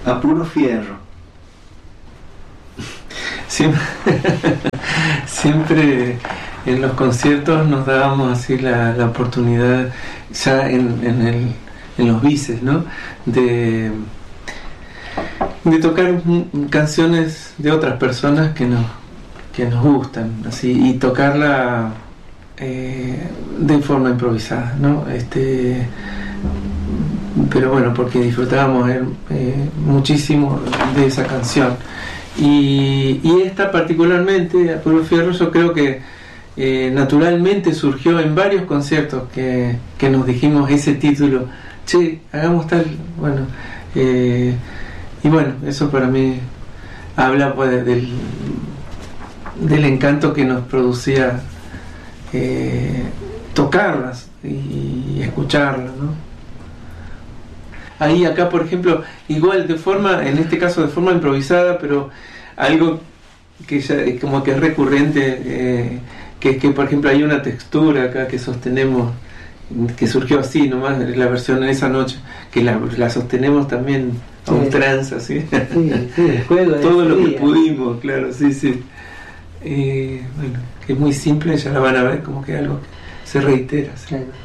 a puro fierro. Siempre en los conciertos nos dábamos así la oportunidad, ya en los bises, ¿no? De tocar canciones de otras personas que nos gustan, así, y tocarla de forma improvisada, ¿no? Pero bueno, porque disfrutábamos muchísimo de esa canción. Y esta particularmente, a puro fierro, yo creo que naturalmente surgió en varios conciertos que nos dijimos ese título, che, hagamos tal, bueno, y bueno, eso para mí habla pues del encanto que nos producía tocarlas y escucharlas, ¿no? Ahí acá, por ejemplo, igual en este caso de forma improvisada, pero algo que ya como que es recurrente, que es que por ejemplo hay una textura acá que sostenemos, que surgió así nomás, la versión en esa noche, que la sostenemos también a ultranza, ¿sí? Sí, juego todo lo que pudimos, claro, sí. Bueno, que es muy simple, ya la van a ver como que algo que se reitera, ¿sí? Claro.